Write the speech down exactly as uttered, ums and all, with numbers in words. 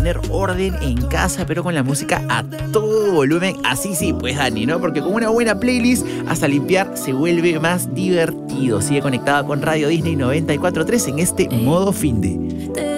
poner orden en casa, pero con la música a todo volumen. Así sí, pues Dani, ¿no? Porque con una buena playlist hasta limpiar se vuelve más divertido. Sigue conectada con Radio Disney noventa y cuatro punto tres en este modo finde.